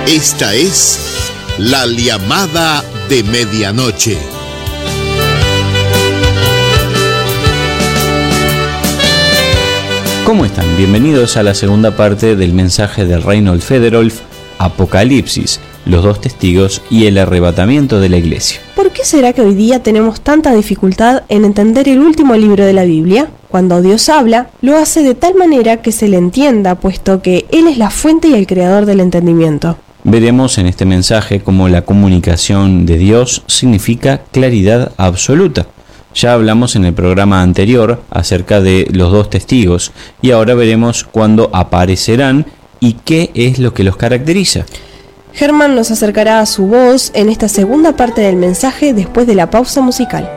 Esta es La Llamada de Medianoche. ¿Cómo están? Bienvenidos a la segunda parte del mensaje de Reinhold Federolf, Apocalipsis, los dos testigos y el arrebatamiento de la iglesia. ¿Por qué será que hoy día tenemos tanta dificultad en entender el último libro de la Biblia? Cuando Dios habla, lo hace de tal manera que se le entienda, puesto que Él es la fuente y el creador del entendimiento. Veremos en este mensaje cómo la comunicación de Dios significa claridad absoluta. Ya hablamos en el programa anterior acerca de los dos testigos y ahora veremos cuándo aparecerán y qué es lo que los caracteriza. Germán nos acercará a su voz en esta segunda parte del mensaje después de la pausa musical.